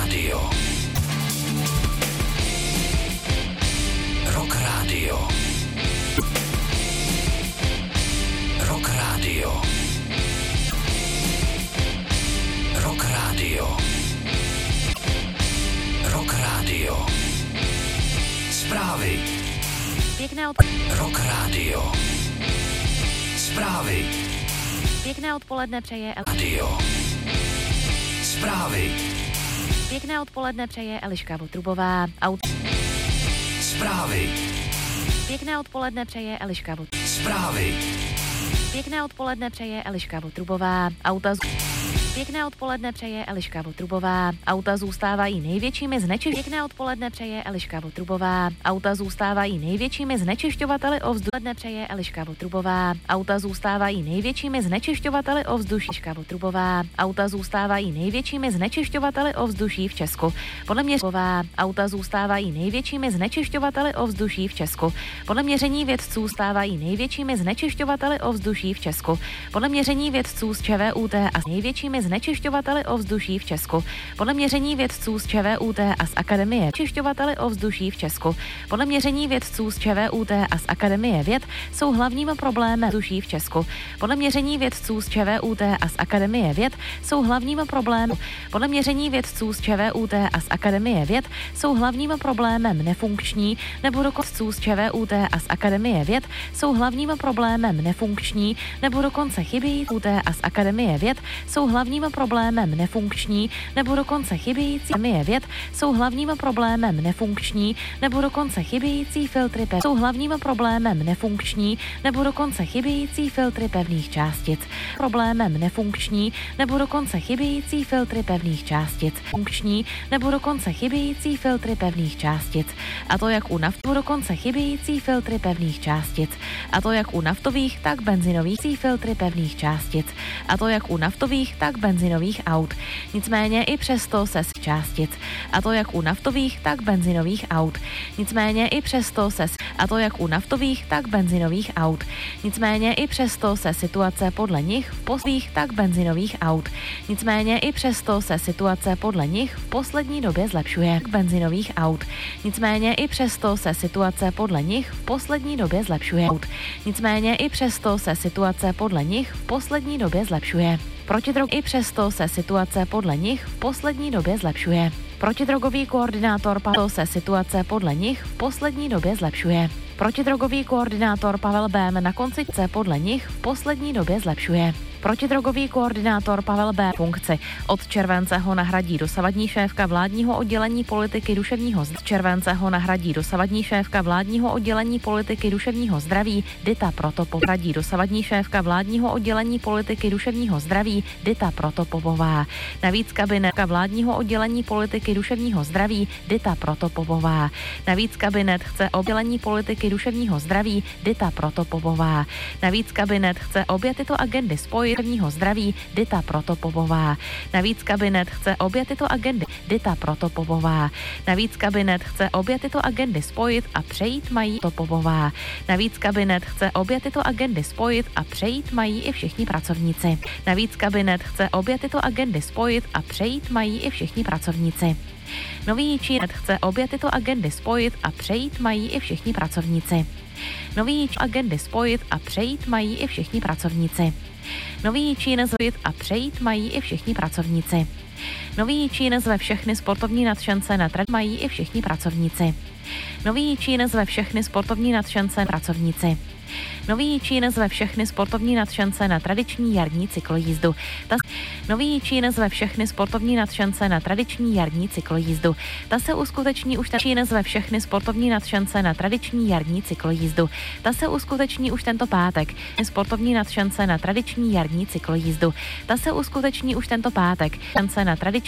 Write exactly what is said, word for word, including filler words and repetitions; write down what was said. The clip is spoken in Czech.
Rádio. Rock Rádio. Rock Rádio. Rock Rádio. Rock Rádio. Zprávy. Pěkné od... Rock Rádio. Zprávy. Pěkné odpoledne přeje El... Radio. Zprávy. Pěkné odpoledne přeje Eliška Votrubová. Aut... Zprávy. Pěkné odpoledne přeje Eliška Vot... Zprávy. Pěkné odpoledne přeje Eliška Votrubová. Auta z... Pěkné odpoledne přeje Eliška Votrubová. Auta zůstávají největšími znečišťovateli. Pěkné odpoledne přeje Eliška Votrubová. Auta zůstávají největšími znečišťovateli ovzduší. Odpoledne přeje Eliška Votrubová. Auta zůstávají největšími znečišťovateli ovzduší. Eliška Votrubová. Auta zůstávají největšími znečišťovateli ovzduší v Česku. Podle měření auta zůstávají největšími znečišťovateli ovzduší v Česku. Podle měření vědců stávají největšími znečišťovateli ovzduší v Česku. Podle měření vědců z ČVUT a s největšími znečišťovateli ovzduší v Česku. Podle měření vědců z ČVUT a z Akademie znečišťovateli ovzduší v Česku. Podle měření vědců z ČVUT a z Akademie věd jsou hlavním problémem ovzduší v Česku. Podle měření vědců z ČVUT a z Akademie věd jsou hlavním problémem. Podle měření vědců z ČVUT a z Akademie věd jsou hlavním problémem nefunkční nebo dokonce z ČVUT a z Akademie věd jsou hlavním problémem nefunkční nebo dokonce chybějící a z Akademie věd jsou hlavním problémem nefunkční nebo dokonce chybějící Akademie věd jsou hlavním problémem nefunkční nebo dokonce chybějící filtry pev jsou hlavním problémem nefunkční nebo dokonce chybějící filtry pevných částic. Problémem nefunkční nebo dokonce chybějící filtry pevných částic. Funkční nebo dokonce chybějící filtry pevných částic. A to jak u naftu dokonce chybějící filtry pevných částic. A to jak u naftových, tak benzinových filtry pevných částic. A to jak u naftových, tak benzinových aut. Nicméně i přesto se z částic. A to jak u naftových, tak benzinových aut. Nicméně i přesto se a to jak u naftových, tak benzinových aut. Nicméně i přesto se situace podle nich v posledních, tak benzinových aut. Nicméně i přesto se situace podle nich v poslední době zlepšuje benzinových aut. Nicméně i přesto se situace podle nich v poslední době zlepšuje. Nicméně i přesto se situace podle nich v poslední době zlepšuje. Protidrog i přesto se situace podle nich v poslední době zlepšuje. Protidrogový koordinátor Pavel se situace podle nich v poslední době zlepšuje. Protidrogový koordinátor Pavel Bém na konci se podle nich v poslední době zlepšuje. Protidrogový koordinátor Pavel B. funkci. Od července ho nahradí dosavadní šéfka vládního oddělení politiky duševního zdraví. července ho nahradí dosavadní šéfka vládního oddělení politiky duševního zdraví Dita Protopová. Hradí dosavadní šéfka vládního oddělení politiky duševního zdraví Dita Protopová. Navíc kabinetka vládního oddělení politiky duševního zdraví Dita Protopová. Navíc kabinet chce oddělení politiky duševního zdraví Dita Protopová. Navíc kabinet chce obě tyto agendy spojit duševního zdraví Dita Protopová. Navíc kabinet chce obě tyto agendy Dita Protopová. Navíc kabinet chce obě tyto agendy spojit a přejít mají Protopová. Navíc kabinet chce obě tyto agendy spojit a přejít mají i všichni pracovníci. Navíc kabinet chce obě tyto agendy spojit a přejít mají i všichni pracovníci. Nový čínet chce obě tyto agendy spojit a přejít mají i všichni pracovníci. Nový agendy spojit a přejít mají i všichni pracovníci. Nový Čín zvojit a přejít mají i všichni pracovníci. Nový Čín zve všechny sportovní nadšence na trať mají i všichni pracovníci. Nový Čín zve všechny sportovní nadšence pracovníci. Nový Čín zve všechny sportovní nadšence na tradiční jarní cyklojízdu. Ta... Nový Čín zve všechny sportovní nadšence na tradiční jarní cyklojízdu. Ta se uskuteční už ten Čín zve všechny sportovní nadšence na tradiční jarní cyklojízdu. Ta se uskuteční už tento pátek. Sportovní nadšence na tradiční jarní cyklojízdu. Ta se uskuteční už tento pátek. Na tradiční